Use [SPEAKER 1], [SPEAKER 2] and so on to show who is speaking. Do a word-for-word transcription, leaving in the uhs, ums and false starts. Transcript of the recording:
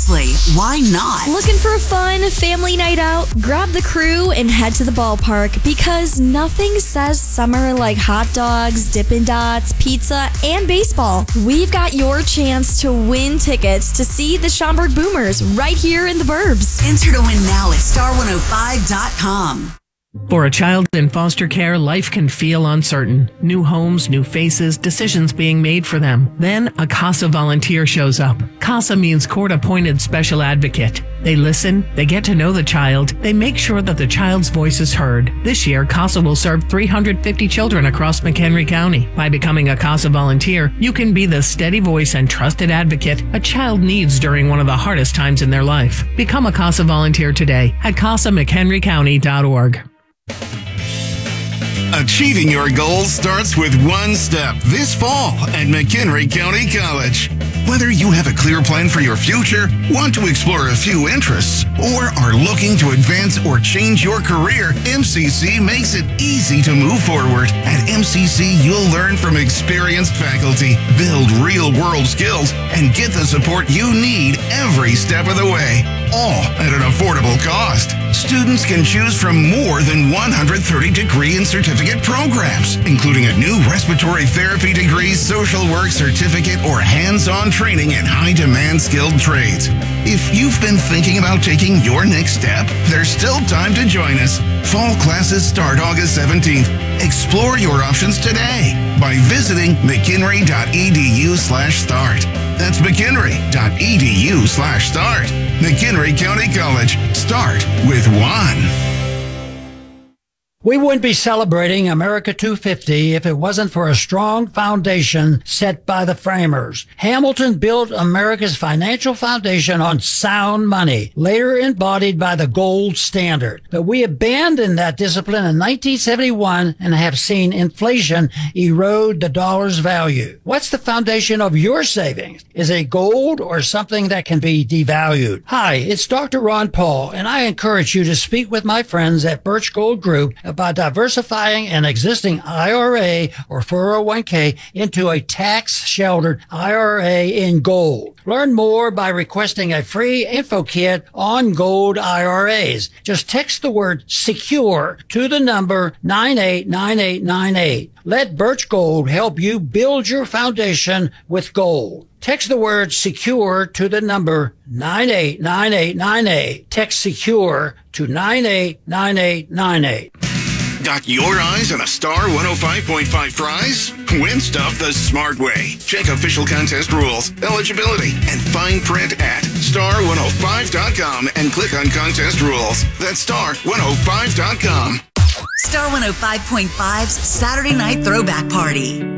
[SPEAKER 1] Honestly, why not?
[SPEAKER 2] Looking for a fun family night out? Grab the crew and head to the ballpark, because nothing says summer like hot dogs, Dippin' Dots, pizza, and baseball. We've got your chance to win tickets to see the Schaumburg Boomers right here in the Burbs.
[SPEAKER 1] Enter to win now at star one oh five dot com.
[SPEAKER 3] For a child in foster care, life can feel uncertain. New homes, new faces, decisions being made for them. Then a CASA volunteer shows up. CASA means court-appointed special advocate. They listen, they get to know the child, they make sure that the child's voice is heard. This year, CASA will serve three hundred fifty children across McHenry County. By becoming a CASA volunteer, you can be the steady voice and trusted advocate a child needs during one of the hardest times in their life. Become a CASA volunteer today at casa mc henry county dot org.
[SPEAKER 4] Achieving your goals starts with one step this fall at McHenry County College. Whether you have a clear plan for your future, want to explore a few interests, or are looking to advance or change your career, M C C makes it easy to move forward. At M C C, you'll learn from experienced faculty, build real-world skills, and get the support you need every step of the way, all at an affordable cost. Students can choose from more than one hundred thirty degree and certificate programs, including a new respiratory therapy degree, social work certificate, or hands-on training in high-demand skilled trades. If you've been thinking about taking your next step, there's still time to join us. Fall classes start August seventeenth. Explore your options today by visiting mchenry.edu slash start. That's mchenry.edu slash start. McHenry County College. Start with one.
[SPEAKER 5] We wouldn't be celebrating America two fifty if it wasn't for a strong foundation set by the framers. Hamilton built America's financial foundation on sound money, later embodied by the gold standard. But we abandoned that discipline in nineteen seventy-one and have seen inflation erode the dollar's value. What's the foundation of your savings? Is it gold or something that can be devalued? Hi, it's Doctor Ron Paul, and I encourage you to speak with my friends at Birch Gold Group about diversifying an existing I R A or four oh one k into a tax-sheltered I R A in gold. Learn more by requesting a free info kit on gold I R As. Just text the word SECURE to the number nine eight nine eight nine eight. Let Birch Gold help you build your foundation with gold. Text the word SECURE to the number nine eight nine eight nine eight. Text SECURE to nine eight nine eight nine eight.
[SPEAKER 4] Got your eyes on a Star one oh five point five prize? Win stuff the smart way. Check official contest rules, eligibility, and fine print at star one oh five dot com and click on contest rules. That's star one oh five dot com.
[SPEAKER 1] Star one oh five point five's Saturday Night Throwback Party.